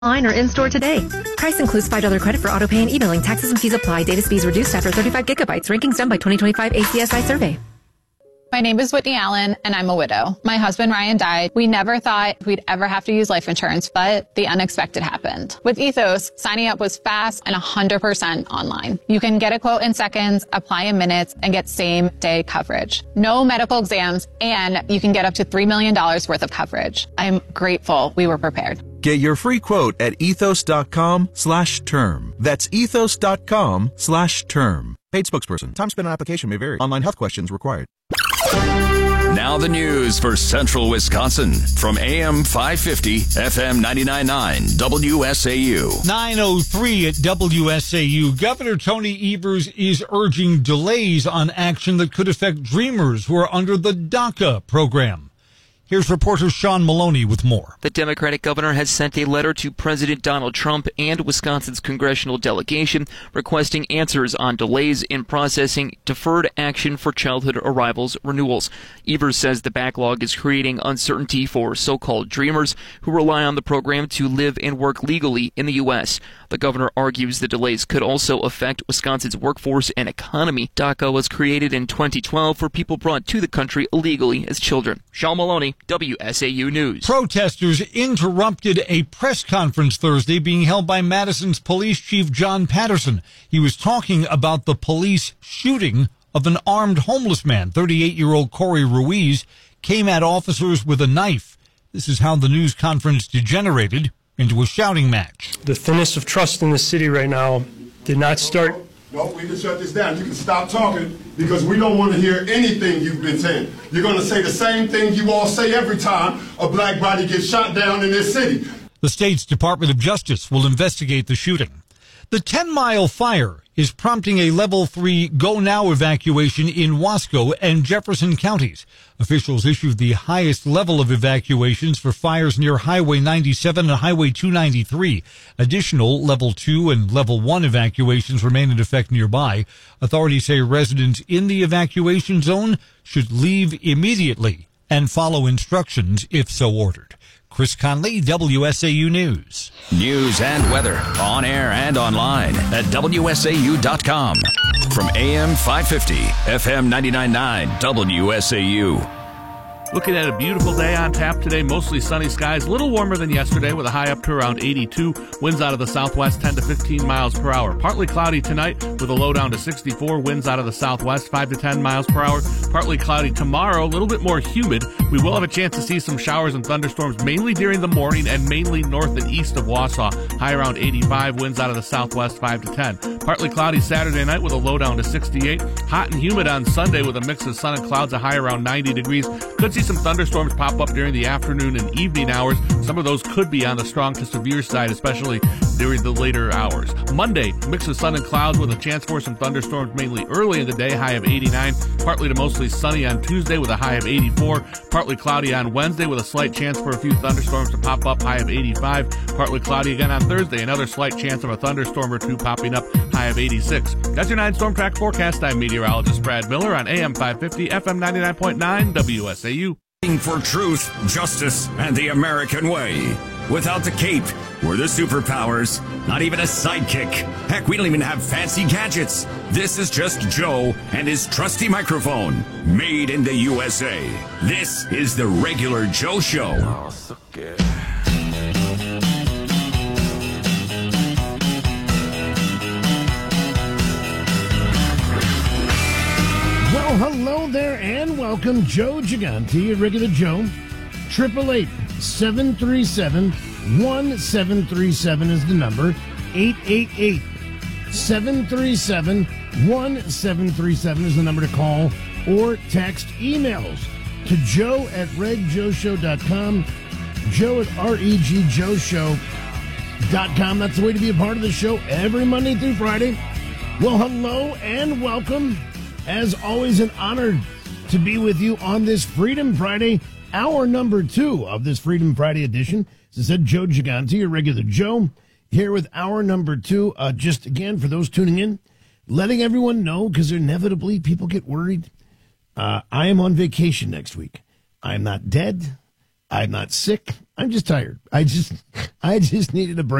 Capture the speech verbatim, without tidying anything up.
Online or in-store today. Price includes five dollars credit for auto pay and e-billing. Taxes and fees apply. Data speeds reduced after thirty-five gigabytes. Rankings done by twenty twenty-five A C S I survey. My name is Whitney Allen, and I'm a widow. My husband, Ryan, died. We never thought we'd ever have to use life insurance, but the unexpected happened. With Ethos, signing up was fast and one hundred percent online. You can get a quote in seconds, apply in minutes, and get same-day coverage. No medical exams, and you can get up to three million dollars worth of coverage. I'm grateful we were prepared. Get your free quote at ethos.com slash term. That's ethos.com slash term. Paid spokesperson. Time spent on application may vary. Online health questions required. Now the news for Central Wisconsin from A M five fifty, F M ninety-nine point nine, W S A U. nine oh three at W S A U. Governor Tony Evers is urging delays on action that could affect dreamers who are under the DACA program. Here's reporter Sean Maloney with more. The Democratic governor has sent a letter to President Donald Trump and Wisconsin's congressional delegation requesting answers on delays in processing deferred action for childhood arrivals renewals. Evers says the backlog is creating uncertainty for so-called dreamers who rely on the program to live and work legally in the U S. The governor argues the delays could also affect Wisconsin's workforce and economy. DACA was created in twenty twelve for people brought to the country illegally as children. Sean Maloney, W S A U News. Protesters interrupted a press conference Thursday being held by Madison's police chief John Patterson. He was talking about the police shooting of an armed homeless man. thirty-eight-year-old Corey Ruiz came at officers with a knife. This is how the news conference degenerated into a shouting match. The thinnest of trust in the city right now did not start. No, we can shut this down. You can stop talking because we don't want to hear anything you've been saying. You're going to say the same thing you all say every time a black body gets shot down in this city. The state's Department of Justice will investigate the shooting. The ten mile fire is prompting a level three go-now evacuation in Wasco and Jefferson counties. Officials issued the highest level of evacuations for fires near Highway ninety-seven and Highway two ninety-three. Additional level two and level one evacuations remain in effect nearby. Authorities say residents in the evacuation zone should leave immediately and follow instructions if so ordered. Chris Conley, W S A U News. News and weather on air and online at W S A U dot com. From A M five fifty, F M ninety-nine point nine, W S A U. Looking at a beautiful day on tap today, mostly sunny skies, a little warmer than yesterday with a high up to around eighty-two. Winds out of the southwest ten to fifteen miles per hour. Partly cloudy tonight with a low down to sixty-four. Winds out of the southwest five to ten miles per hour. Partly cloudy tomorrow, a little bit more humid. We will have a chance to see some showers and thunderstorms mainly during the morning and mainly north and east of Wausau. High around eighty-five. Winds out of the southwest five to ten. Partly cloudy Saturday night with a low down to sixty-eight. Hot and humid on Sunday with a mix of sun and clouds. A high around ninety degrees. Could see some thunderstorms pop up during the afternoon and evening hours. Some of those could be on the strong to severe side, especially during the later hours. Monday, mix of sun and clouds with a chance for some thunderstorms mainly early in the day, high of eighty-nine. Partly to mostly sunny on Tuesday with a high of eighty-four. Partly cloudy on Wednesday with a slight chance for a few thunderstorms to pop up, high of eighty-five. Partly cloudy again on Thursday, another slight chance of a thunderstorm or two popping up, high of eighty-six. That's your nine Storm Track forecast. I'm meteorologist Brad Miller on A M five fifty, F M ninety-nine point nine, W S A U. For truth, justice, and the American way. Without the cape or the superpowers, not even a sidekick. Heck, we don't even have fancy gadgets. This is just Joe and his trusty microphone, made in the U S A. This is the Regular Joe Show. Oh, so good. Well, hello there and welcome. Joe Gigante, Regular Joe. triple eight, seven three seven, one seven three seven is the number. eight eight eight, seven three seven, one seven three seven is the number to call or text. Emails to joe at reg joe show dot com, joe at reg joe show dot com. That's the way to be a part of the show every Monday through Friday. Well, hello and welcome. As always, an honor to be with you on this Freedom Friday, hour number two of this Freedom Friday edition. As I said, Joe Gigante, your regular Joe, here with hour number two. Uh, just again, for those tuning in, letting everyone know, because inevitably people get worried. Uh, I am on vacation next week. I'm not dead. I'm not sick. I'm just tired. I just, I just needed a break.